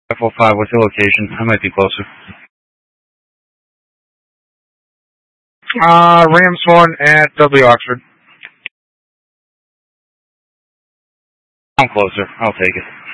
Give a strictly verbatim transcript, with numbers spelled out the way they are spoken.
five four five, what's your location? I might be closer. Uh, Rams one at W Oxford. I'm closer. I'll take it.